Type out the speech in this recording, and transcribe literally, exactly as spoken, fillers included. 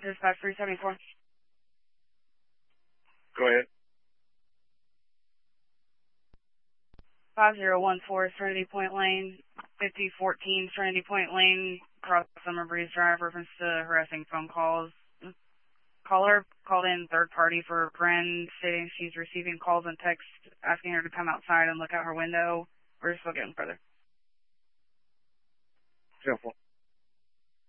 Dispatch three seventy-four. Go ahead. five zero one four Serenity Point Lane, fifty fourteen Serenity Point Lane, cross Summer Breeze Drive, reference to harassing phone calls. Caller called in third party for a friend, stating she's receiving calls and texts asking her to come outside and look out her window. We're just looking further. Simple.